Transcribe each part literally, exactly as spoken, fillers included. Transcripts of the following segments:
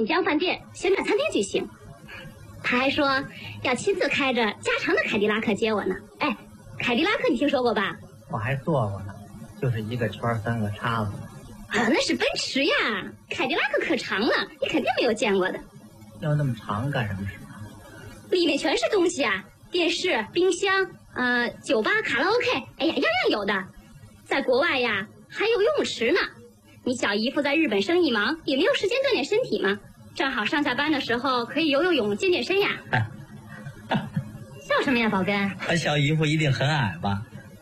锦江饭店旋转餐厅举行。他还说要亲自开着加长的凯迪拉克接我呢。哎，凯迪拉克你听说过吧？ 我还坐过呢，就是一个圈三个叉子。 啊，那是奔驰呀，凯迪拉克可长了，你肯定没有见过的。 要那么长干什么使啊？ 里面全是东西啊，电视、冰箱，呃，酒吧、卡拉 OK， 哎呀，样样有的。在国外呀，还有游泳池呢。你小姨夫在日本生意忙，也没有时间锻炼身体嘛，正好上下班的时候可以游游泳、健健身呀。笑什么呀，宝根？ 他小姨夫一定很矮吧？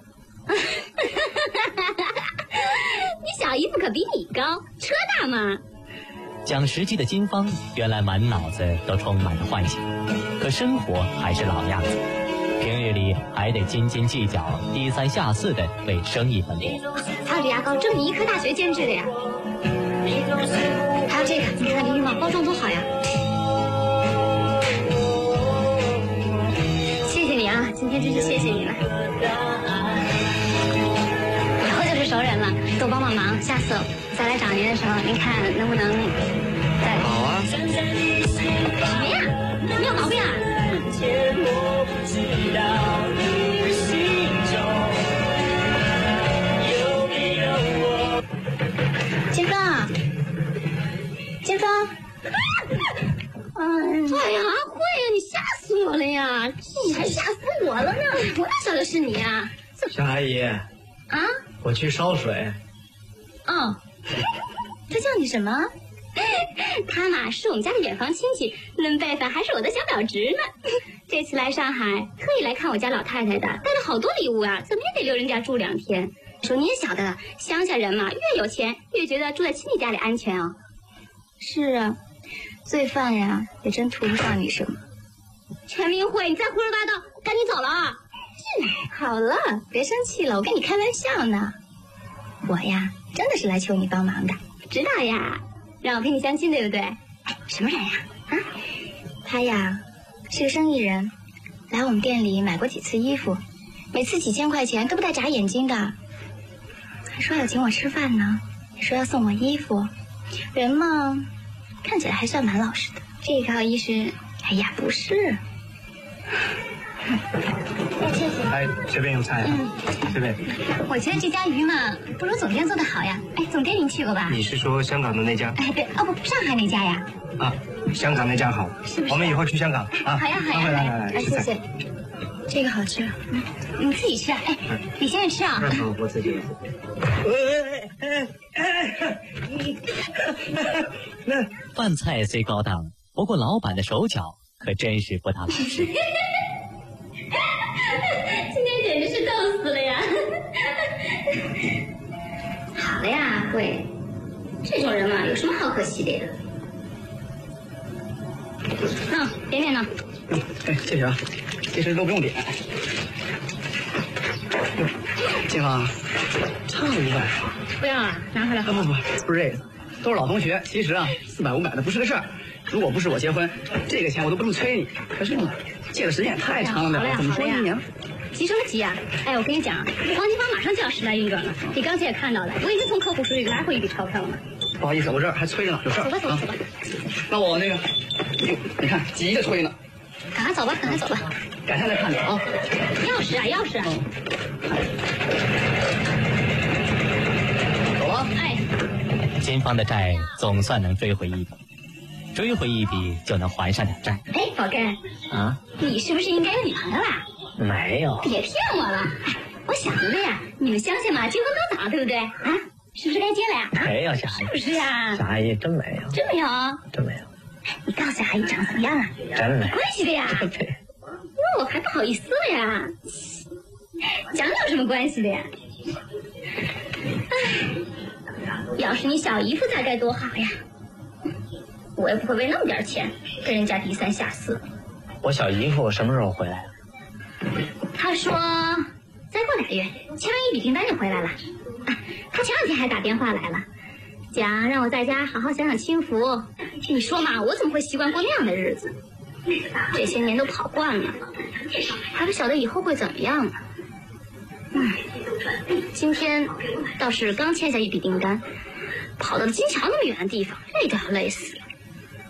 你小姨夫可比你高，车大嘛。 讲实际的金芳原来满脑子都充满了幻想，可生活还是老样子，平日里还得斤斤计较、低三下四的为生意奔波。 还有这牙膏，这么一颗大学监制的呀。还有这个，你看看这浴帽包装多好呀。谢谢你啊，今天真是谢谢你了。以后就是熟人了，多帮帮忙，下次再来找您的时候，您看能不能再…… 好啊。 什么呀？你有毛病啊？金芳，金芳，嗯，哎呀，慧呀，你吓死我了呀！你还吓死我了呢！我哪晓得是你呀？ 小阿姨。 啊？ 我去烧水。 哦，他叫你什么？他嘛是我们家的远房亲戚，论辈分还是我的小表侄呢。这次来上海，特意来看我家老太太的，带了好多礼物啊，怎么也得留人家住两天。说你也晓得，乡下人嘛，越有钱越觉得住在亲戚家里安全啊。是啊，罪犯呀，也真图不上你什么。陈明慧，你再胡说八道，赶紧走了啊！好了，别生气了，我跟你开玩笑呢。我呀，真的是来求你帮忙的。知道呀，让我陪你相亲，对不对？哎，什么人呀？啊，他呀，是个生意人，来我们店里买过几次衣服，每次几千块钱都不带眨眼睛的。还说要请我吃饭呢，也说要送我衣服，人嘛，看起来还算蛮老实的。这一套衣是，哎呀，不是。哎，谢谢。 哎，随便用菜啊。嗯，随便。 我觉得这家鱼嘛，不如总店做的好呀。哎，总店您去过吧？ 你是说香港的那家？ 哎，对，哦不，上海那家呀。 啊，香港那家好。 是不是？ 我们以后去香港啊。 好呀，好呀。 来来来， 哎，谢谢。这个好吃，嗯，你自己吃啊。哎，李先生吃啊。 嗯，我自己。哎哎哎！你那饭菜虽高档，不过老板的手脚可真是不大老实。 今天简直是逗死了呀！好了呀，慧，这种人嘛，有什么好可惜的呀？嗯，点点呢。 哎，谢谢啊，这些都不用点。金芳，差五百。 不要了，拿回来。 不不不，不是这个，都是老同学。其实啊，四百五百的不是个事儿。如果不是我结婚，这个钱我都不用催你。可是呢，借的时间也太长了点，怎么说一年？ 急什么急啊？哎，我跟你讲，黄金芳马上就要时来运转了。你刚才也看到了，我已经从客户手里拿回一笔钞票了嘛。 不好意思，我这儿还催着呢，有事儿。 走吧，走吧，走吧。 那我那个，你看急着催呢。 赶快走吧，赶快走吧。 改天再看着啊。 钥匙啊，钥匙啊。 走了。 哎。 金芳的债总算能追回一笔，追回一笔就能还上点债。 哎，宝根啊， 你是不是应该有女朋友啦？ 没有。 别骗我了。哎，我晓得的呀，你们乡下嘛，结婚都早，对不对？啊，是不是该结了呀？啊、 没有，小阿姨。 是不是呀？ 小阿姨真没有。 真没有？ 真没有。 你告诉阿姨长得怎么样啊？ 真没有。 关系的呀。 对。 那我还不好意思了呀。讲讲有什么关系的呀？哎，要是你小姨夫在该多好呀！我也不会为那么点钱跟人家低三下四。 我小姨夫什么时候回来啊？ 他说再过俩月签完一笔订单就回来了。啊，他前两天还打电话来了，讲让我在家好好享享清福。你说嘛，我怎么会习惯过那样的日子？这些年都跑惯了，还不晓得以后会怎么样呢。嗯，今天倒是刚签下一笔订单，跑到了金桥那么远的地方，累都要累死了。